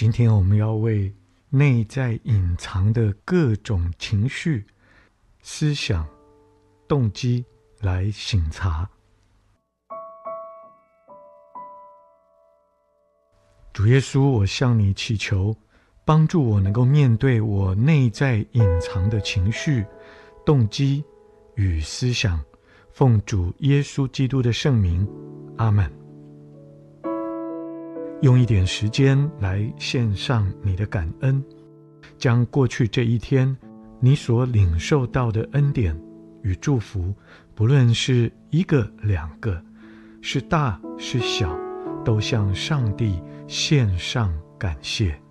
今天我们要为内在隐藏的各种情绪、思想、动机来省察。主耶稣，我向你祈求，帮助我能够面对我内在隐藏的情绪、动机与思想，奉主耶稣基督的圣名，阿们。用一点时间来献上你的感恩，将过去这一天你所领受到的恩典与祝福，不论是一个、两个，是大是小，都向上帝献上感谢。